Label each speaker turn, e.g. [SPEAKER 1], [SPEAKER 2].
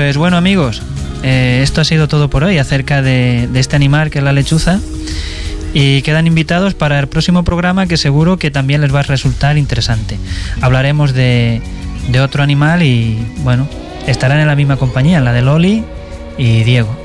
[SPEAKER 1] Pues bueno, amigos, esto ha sido todo por hoy acerca de este animal que es la lechuza, y quedan invitados para el próximo programa, que seguro que también les va a resultar interesante. Hablaremos de otro animal y bueno, estarán en la misma compañía, en la de Loli y Diego.